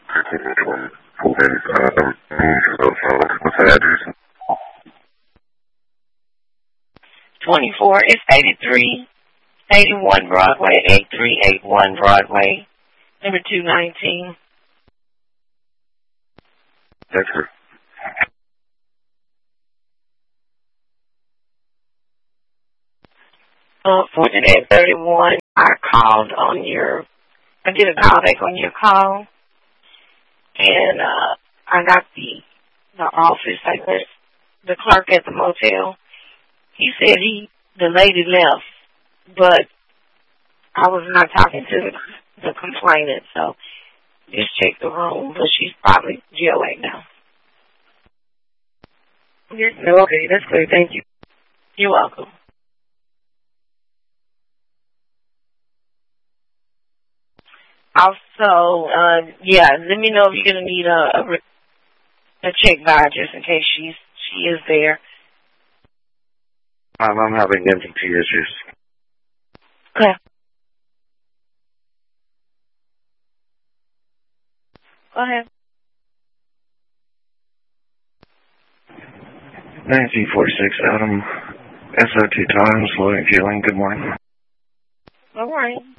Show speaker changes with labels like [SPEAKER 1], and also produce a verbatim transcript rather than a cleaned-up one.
[SPEAKER 1] twenty-four is eighty-three eighty-one Broadway, eighty-three eighty-one Broadway, number two nineteen.
[SPEAKER 2] That's her.
[SPEAKER 1] Unfortunately, at thirty-one, I called on your, I did a call back on your call, and uh, I got the the office, like the, the clerk at the motel. He said he, the lady left, but I was not talking to the, the complainant, so just check the room, but she's probably jail right now. Okay, that's great. Thank you. You're welcome. Also, uh, yeah, let me know if you're going to need a, a, a check buyer just in case she's, she is there.
[SPEAKER 2] Um, I'm having entity issues.
[SPEAKER 1] Okay. Go ahead.
[SPEAKER 2] nineteen forty-six, Adam. S O T Times, Loading Fueling. Good morning.
[SPEAKER 1] All right.